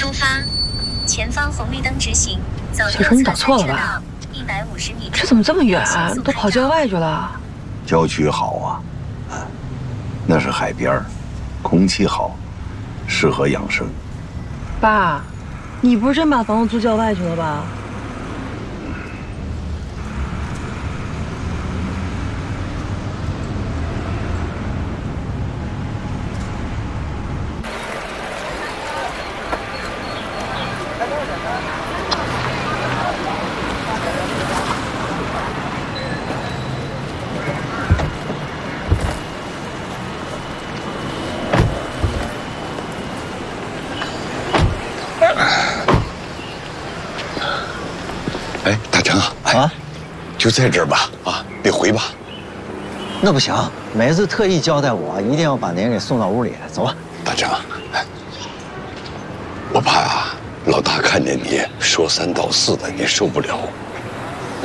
出发，前方红绿灯直行，走右侧小春，你打错了吧 ？150米。 这怎么这么远啊？都跑郊外去了。 郊区好啊，那是海边儿，空气好，适合养生。 爸，你不是真把房子租郊外去了吧？ 哎，大成啊，就在这儿吧，得回吧。 那不行，梅子特意交代我，一定要把您给送到屋里。走吧， 大成，我怕老大看见你说三道四的，你受不了。